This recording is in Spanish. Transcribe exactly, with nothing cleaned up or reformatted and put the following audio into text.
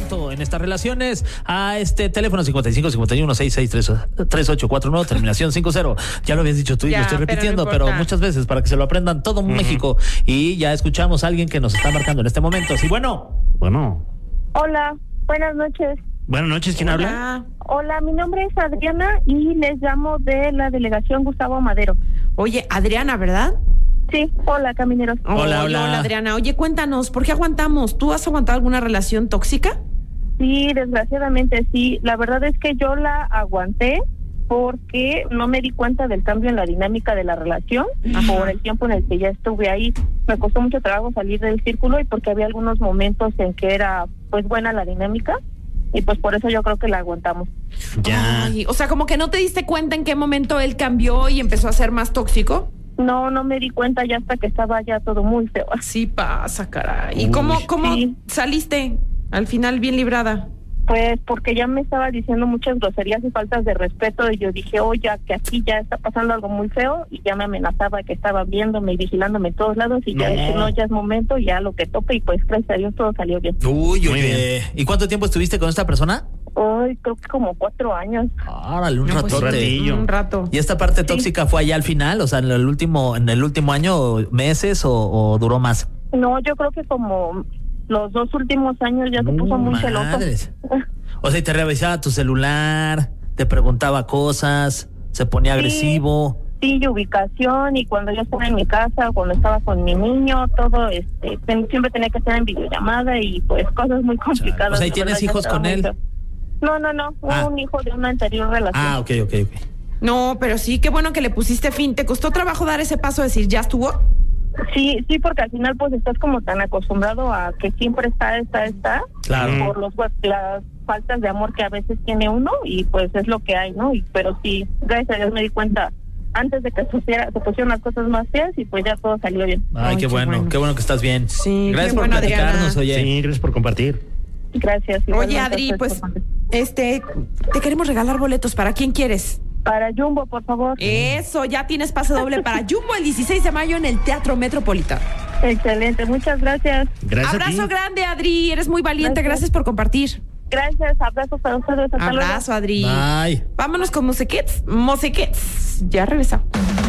maltrato en estas relaciones a este teléfono cincuenta y cinco cincuenta y uno sesenta y seis treinta y ocho cuarenta y nueve, terminación cincuenta. Ya lo habías dicho tú y Ya, lo estoy repitiendo, pero, no pero muchas veces para que se lo aprendan todo uh-huh. México. Y ya escuchamos a alguien que nos está marcando en este momento. Sí, bueno. Bueno. Hola, buenas noches. Buenas noches, ¿quién Hola. habla? Hola, mi nombre es Adriana y les llamo de la delegación Gustavo Madero. Oye, Adriana, ¿verdad? Sí, hola, camineros. Hola, Oye, hola. Hola, Adriana. Oye, cuéntanos, ¿por qué aguantamos? ¿Tú has aguantado alguna relación tóxica? Sí, desgraciadamente sí. La verdad es que yo la aguanté porque no me di cuenta del cambio en la dinámica de la relación. Ajá. Por el tiempo en el que ya estuve ahí. Me costó mucho trabajo salir del círculo y porque había algunos momentos en que era pues buena la dinámica y pues por eso yo creo que la aguantamos. Ya. Ay, o sea, como que no te diste cuenta en qué momento él cambió y empezó a ser más tóxico. No, no me di cuenta ya hasta que estaba ya todo muy feo. Sí pasa, caray. ¿Y cómo, cómo sí. saliste al final bien librada? Pues porque ya me estaba diciendo muchas groserías y faltas de respeto y yo dije, oye, oh, que aquí ya está pasando algo muy feo y ya me amenazaba que estaba viéndome y vigilándome en todos lados y no. ya dije, no, ya es momento, ya lo que tope y pues gracias a Dios todo salió bien. Uy, oye, ¿y cuánto tiempo estuviste con esta persona? Hoy creo que como cuatro años. Árale, un no, ratote. Pues, un rato. ¿Y esta parte tóxica sí. fue allá al final? O sea, en el último, en el último año, meses o, o duró más? No, yo creo que como los dos últimos años ya se puso muy celoso. O sea, te revisaba tu celular, te preguntaba cosas, se ponía sí, agresivo. Sí, y ubicación, y cuando yo estaba en mi casa, cuando estaba con mi niño, todo, este, siempre tenía que estar en videollamada y pues cosas muy complicadas. O sea, ¿y tienes hijos con él? Mucho. No, no, no, ah. un hijo de una anterior relación. Ah, ok, ok, ok. No, pero sí, qué bueno que le pusiste fin. ¿Te costó trabajo dar ese paso de decir, ya estuvo? Sí, sí, porque al final pues estás como tan acostumbrado a que siempre está, está, está. Claro. Por los, las faltas de amor que a veces tiene uno y pues es lo que hay, ¿no? Y pero sí, gracias a Dios me di cuenta antes de que se, pusiera, se pusieron las cosas más feas y pues ya todo salió bien. Ay, Ay qué, qué bueno, bueno, qué bueno que estás bien. Sí, gracias qué por bueno, platicarnos, oye. Sí, gracias por compartir. Gracias. Oye, Adri, pues, este, te queremos regalar boletos. ¿Para quién quieres? Para Jumbo, por favor. Eso, ya tienes pase doble para Jumbo el dieciséis de mayo en el Teatro Metropolitano. Excelente, muchas gracias. Gracias. Abrazo grande, Adri, eres muy valiente, gracias, gracias por compartir. Gracias, abrazos para ustedes. Hasta Abrazo, luego. Adri. Bye. Vámonos con Musiquets, Musiquets. Ya regresamos.